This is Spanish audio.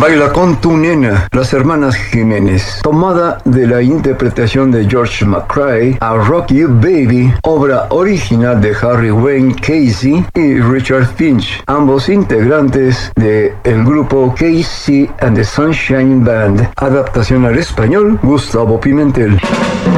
Baila con tu nena, las hermanas Jiménez, tomada de la interpretación de George McCrae a Rock You Baby, obra original de Harry Wayne Casey y Richard Finch, ambos integrantes del grupo Casey and the Sunshine Band, adaptación al español Gustavo Pimentel.